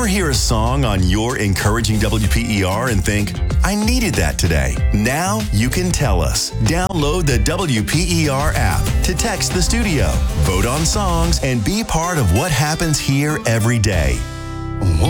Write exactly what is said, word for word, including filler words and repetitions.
hear a song on your encouraging W P E R and think, I needed that today? Now you can tell us. Download the W P E R app to text the studio, vote on songs, and be part of what happens here every day.